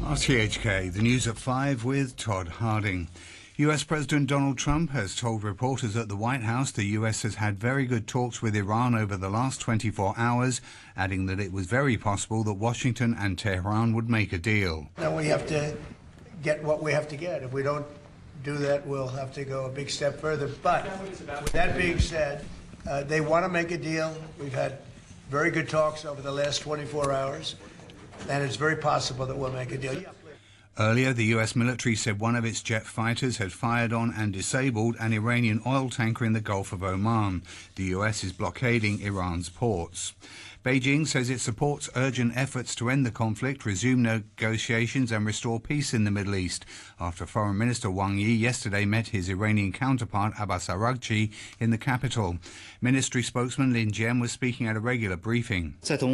RTHK, the news at 5 with Todd Harding. US President Donald Trump has told reporters at the White House the US has had very good talks with Iran over the last 24 hours, adding that it was very possible that Washington and Tehran would make a deal. Now we have to get what we have to get. If we don't do that, we'll have to go a big step further. But with that being said, they want to make a deal. We've had very good talks over the last 24 hours, and it's very possible that we'll make a deal. Earlier, the US military said one of its jet fighters had fired on and disabled an Iranian oil tanker in the Gulf of Oman. The US is blockading Iran's ports. Beijing says it supports urgent efforts to end the conflict, resume negotiations and restore peace in the Middle East after Foreign Minister Wang Yi yesterday met his Iranian counterpart Abbas Araghchi in the capital. Ministry spokesman Lin Jian was speaking at a regular briefing.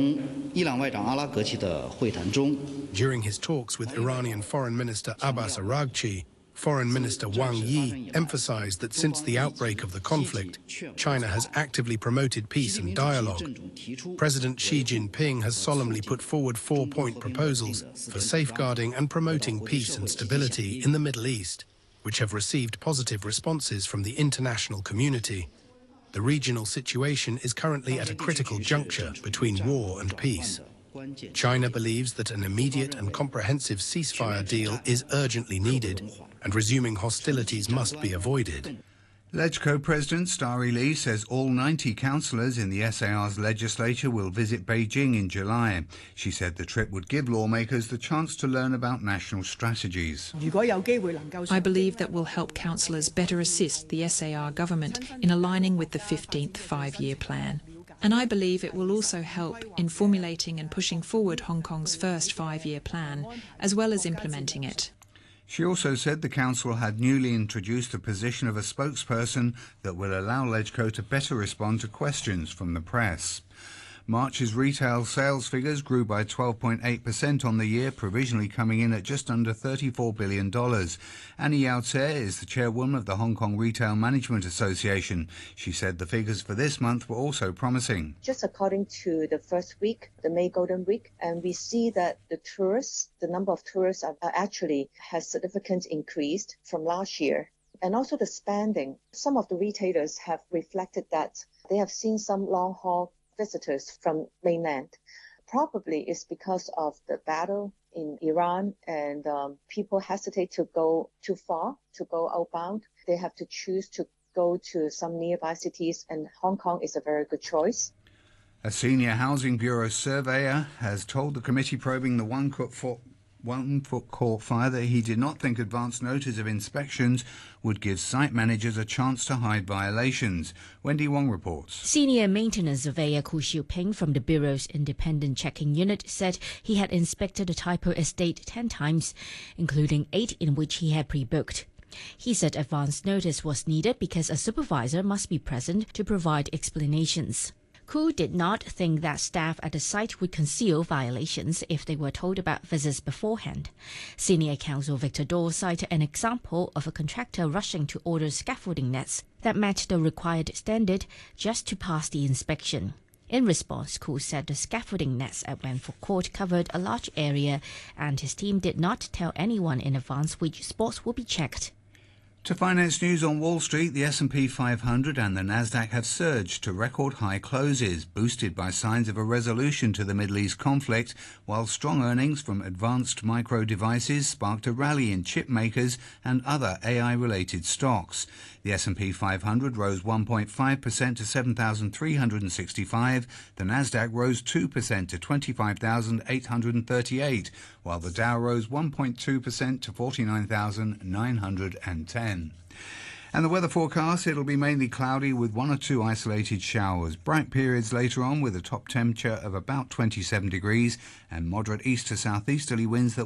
During his talks with Iranian Foreign Minister Abbas Araghchi, Foreign Minister Wang Yi emphasized that since the outbreak of the conflict, China has actively promoted peace and dialogue. President Xi Jinping has solemnly put forward 4-point proposals for safeguarding and promoting peace and stability in the Middle East, which have received positive responses from the international community. The regional situation is currently at a critical juncture between war and peace. China believes that an immediate and comprehensive ceasefire deal is urgently needed, and resuming hostilities must be avoided. LegCo President Starry Lee says all 90 councillors in the SAR's legislature will visit Beijing in July. She said the trip would give lawmakers the chance to learn about national strategies. I believe that will help councillors better assist the SAR government in aligning with the 15th five-year plan. And I believe it will also help in formulating and pushing forward Hong Kong's first five-year plan, as well as implementing it. She also said the council had newly introduced the position of a spokesperson that will allow LegCo to better respond to questions from the press. March's retail sales figures grew by 12.8% on the year, provisionally coming in at just under $34 billion. Annie Yao Tse is the chairwoman of the Hong Kong Retail Management Association. She said the figures for this month were also promising. Just according to the first week, the May Golden Week, and we see that the number of tourists actually has significantly increased from last year. And also the spending. Some of the retailers have reflected that they have seen some long-haul visitors from mainland. Probably it's because of the battle in Iran, and people hesitate to go too far, to go outbound. They have to choose to go to some nearby cities, and Hong Kong is a very good choice. A senior Housing Bureau surveyor has told the committee probing the One Foot Court fire that he did not think advance notice of inspections would give site managers a chance to hide violations. Wendy Wong reports. Senior maintenance surveyor Ku Xiuping from the Bureau's independent checking unit said he had inspected the Tai Po estate 10 times, including 8 in which he had pre-booked. He said advance notice was needed because a supervisor must be present to provide explanations. Ku did not think that staff at the site would conceal violations if they were told about visits beforehand. Senior counsel Victor Daw cited an example of a contractor rushing to order scaffolding nets that matched the required standard just to pass the inspection. In response, Ku said the scaffolding nets at Wanford Court covered a large area, and his team did not tell anyone in advance which spots would be checked. To finance news on Wall Street, the S&P 500 and the Nasdaq have surged to record high closes, boosted by signs of a resolution to the Middle East conflict, while strong earnings from advanced micro devices sparked a rally in chip makers and other AI-related stocks. The S&P 500 rose 1.5% to 7,365. The Nasdaq rose 2% to 25,838, while the Dow rose 1.2% to 49,910. And the weather forecast, it'll be mainly cloudy with 1 or 2 isolated showers. Bright periods later on with a top temperature of about 27 degrees and moderate east to southeasterly winds that